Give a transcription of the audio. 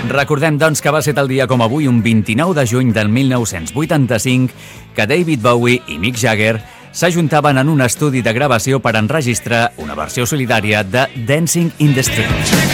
Recordem, doncs, que va ser tal dia com avui, un 29 de juny del 1985, que David Bowie i Mick Jagger s'ajuntaven en un estudi de gravació per enregistrar una versió solidària de Dancing in the Street.